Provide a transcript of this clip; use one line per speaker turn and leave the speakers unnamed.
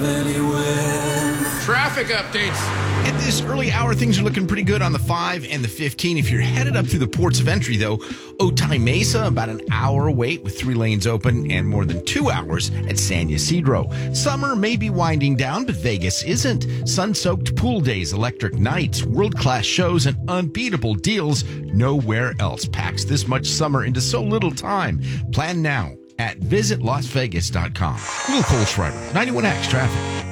Traffic updates.
At this early hour, things are looking pretty good on the 5 and the 15. If you're headed up through the ports of entry, though, Otay Mesa, about an hour wait with 3 lanes open and more than 2 hours at San Ysidro. Summer may be winding down, but Vegas isn't. Sun-soaked pool days, electric nights, world-class shows, and unbeatable deals. Nowhere else packs this much summer into so little time. Plan now at visitlasvegas.com. Will Cole Schreiber, 91X Traffic.